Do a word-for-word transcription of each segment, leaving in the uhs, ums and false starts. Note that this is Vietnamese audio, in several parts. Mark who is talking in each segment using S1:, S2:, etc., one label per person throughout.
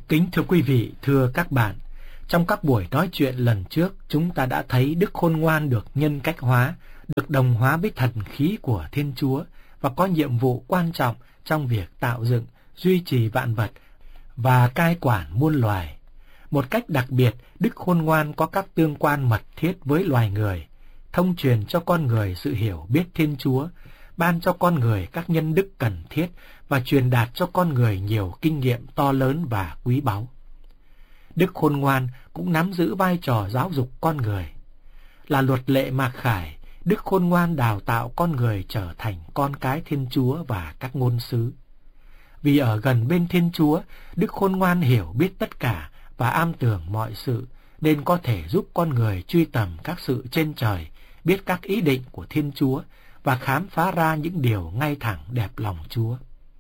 S1: Kính thưa quý vị, thưa các bạn, trong các buổi nói chuyện lần trước, chúng ta đã thấy Đức Khôn Ngoan được nhân cách hóa, được đồng hóa với thần khí của Thiên Chúa và có nhiệm vụ quan trọng trong việc tạo dựng, duy trì vạn vật và cai quản muôn loài. Một cách đặc biệt, Đức Khôn Ngoan có các tương quan mật thiết với loài người, thông truyền cho con người sự hiểu biết Thiên Chúa, ban cho con người các nhân đức cần thiết và truyền đạt cho con người nhiều kinh nghiệm to lớn và quý báu. Đức Khôn Ngoan cũng nắm giữ vai trò giáo dục con người. Là luật lệ mặc khải, Đức Khôn Ngoan đào tạo con người trở thành con cái Thiên Chúa và các ngôn sứ. Vì ở gần bên Thiên Chúa, Đức Khôn Ngoan hiểu biết tất cả và am tường mọi sự, nên có thể giúp con người truy tầm các sự trên trời, biết các ý định của Thiên Chúa và khám phá ra những điều ngay thẳng đẹp lòng Chúa.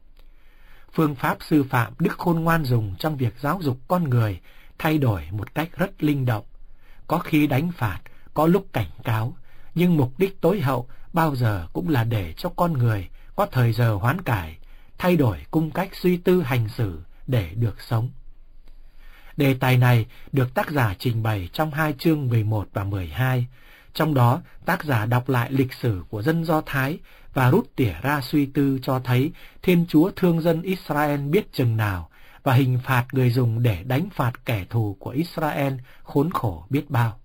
S1: Phương pháp sư phạm Đức Khôn Ngoan dùng trong việc giáo dục con người thay đổi một cách rất linh động, có khi đánh phạt, có lúc cảnh cáo, nhưng mục đích tối hậu bao giờ cũng là để cho con người có thời giờ hoán cải, thay đổi cung cách suy tư hành xử để được sống. Đề tài này được tác giả trình bày trong hai chương mười một và mười hai, trong đó tác giả đọc lại lịch sử của dân Do Thái và rút tỉa ra suy tư cho thấy Thiên Chúa thương dân Israel biết chừng nào và hình phạt người dùng để đánh phạt kẻ thù của Israel khốn khổ biết bao.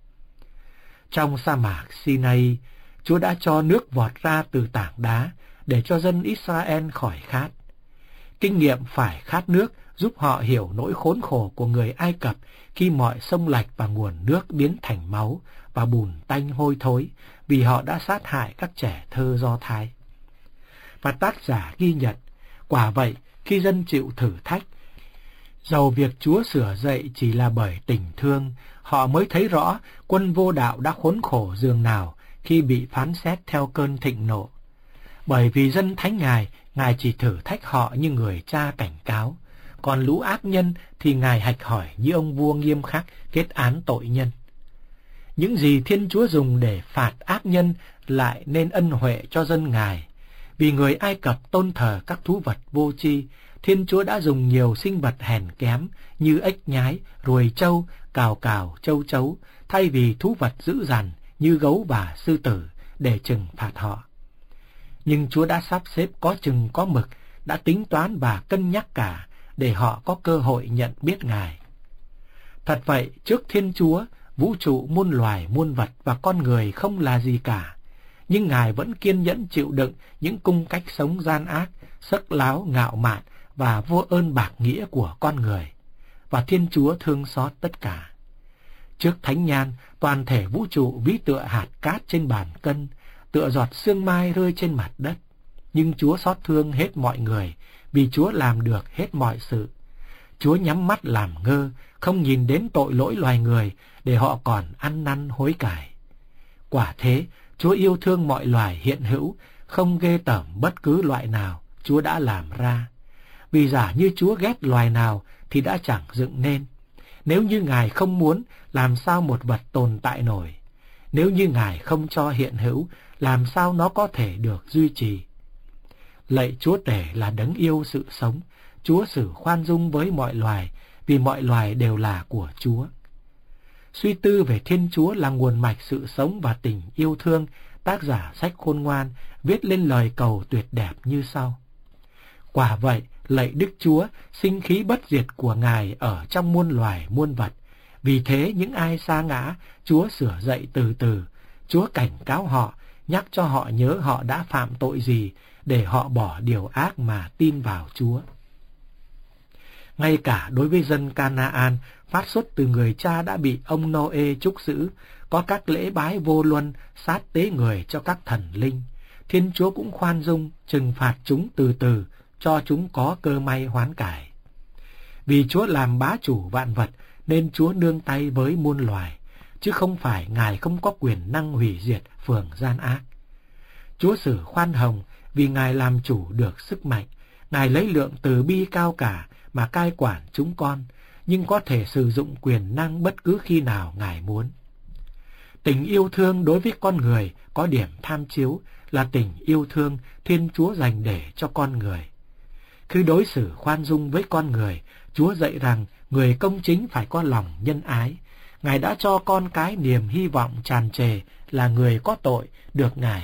S1: Trong sa mạc Sinai, Chúa đã cho nước vọt ra từ tảng đá để cho dân Israel khỏi khát. Kinh nghiệm phải khát nước giúp họ hiểu nỗi khốn khổ của người Ai Cập khi mọi sông lạch và nguồn nước biến thành máu và bùn tanh hôi thối vì họ đã sát hại các trẻ thơ Do Thái. Và tác giả ghi nhận, quả vậy khi dân chịu thử thách, dầu việc Chúa sửa dậy chỉ là bởi tình thương, họ mới thấy rõ quân vô đạo đã khốn khổ dường nào khi bị phán xét theo cơn thịnh nộ. Bởi vì dân thánh Ngài, Ngài chỉ thử thách họ như người cha cảnh cáo, còn lũ ác nhân thì Ngài hạch hỏi như ông vua nghiêm khắc kết án tội nhân. Những gì Thiên Chúa dùng để phạt ác nhân lại nên ân huệ cho dân Ngài. Vì người Ai Cập tôn thờ các thú vật vô tri, Thiên Chúa đã dùng nhiều sinh vật hèn kém như ếch nhái, ruồi trâu, cào cào, châu chấu, thay vì thú vật dữ dằn như gấu và sư tử để trừng phạt họ. Nhưng Chúa đã sắp xếp có chừng có mực, đã tính toán và cân nhắc cả để họ có cơ hội nhận biết Ngài. Thật vậy, trước Thiên Chúa, vũ trụ muôn loài muôn vật và con người không là gì cả, nhưng Ngài vẫn kiên nhẫn chịu đựng những cung cách sống gian ác, sắc láo ngạo mạn và vô ơn bạc nghĩa của con người, và Thiên Chúa thương xót tất cả. Trước thánh nhan, toàn thể vũ trụ ví tựa hạt cát trên bàn cân, tựa giọt sương mai rơi trên mặt đất. Nhưng Chúa xót thương hết mọi người, vì Chúa làm được hết mọi sự. Chúa nhắm mắt làm ngơ, không nhìn đến tội lỗi loài người, để họ còn ăn năn hối cải. Quả thế, Chúa yêu thương mọi loài hiện hữu, không ghê tởm bất cứ loại nào Chúa đã làm ra. Vì giả như Chúa ghét loài nào thì đã chẳng dựng nên. Nếu như Ngài không muốn, làm sao một vật tồn tại nổi? Nếu như Ngài không cho hiện hữu, làm sao nó có thể được duy trì? Lạy Chúa Tể là đấng yêu sự sống, Chúa xử khoan dung với mọi loài, vì mọi loài đều là của Chúa. Suy tư về Thiên Chúa là nguồn mạch sự sống và tình yêu thương, tác giả sách Khôn Ngoan viết lên lời cầu tuyệt đẹp như sau. Quả vậy, lạy Đức Chúa, sinh khí bất diệt của Ngài ở trong muôn loài muôn vật. Vì thế những ai sa ngã, Chúa sửa dậy từ từ. Chúa cảnh cáo họ, nhắc cho họ nhớ họ đã phạm tội gì, để họ bỏ điều ác mà tin vào Chúa. Ngay cả đối với dân Canaan, phát xuất từ người cha đã bị ông Nô-ê trúc giữ, có các lễ bái vô luân, sát tế người cho các thần linh. Thiên Chúa cũng khoan dung, trừng phạt chúng từ từ, cho chúng có cơ may hoán cải. Vì Chúa làm bá chủ vạn vật, nên Chúa nương tay với muôn loài, chứ không phải Ngài không có quyền năng hủy diệt phường gian ác. Chúa xử khoan hồng, vì Ngài làm chủ được sức mạnh. Ngài lấy lượng từ bi cao cả mà cai quản chúng con, nhưng có thể sử dụng quyền năng bất cứ khi nào Ngài muốn. Tình yêu thương đối với con người có điểm tham chiếu là tình yêu thương Thiên Chúa dành để cho con người. Khi đối xử khoan dung với con người, Chúa dạy rằng người công chính phải có lòng nhân ái. Ngài đã cho con cái niềm hy vọng tràn trề là người có tội được Ngài